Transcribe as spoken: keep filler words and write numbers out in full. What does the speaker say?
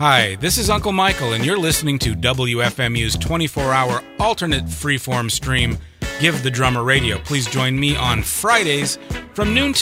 Hi, this is Uncle Michael, and you're listening to W F M U's twenty-four hour alternate freeform stream, Give the Drummer Radio. Please join me on Fridays from noon to